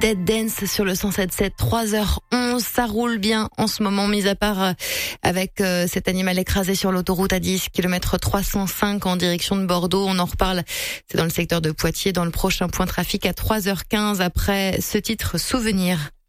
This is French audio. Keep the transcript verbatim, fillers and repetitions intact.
Dead Dance sur le cent sept sept, trois heures onze. Ça roule bien en ce moment, mis à part euh, avec euh, cet animal écrasé sur l'autoroute à dix kilomètres trois cent cinq en direction de Bordeaux. On en reparle, c'est dans le secteur de Poitiers, dans le prochain point trafic à trois heures quinze après ce titre Souvenir.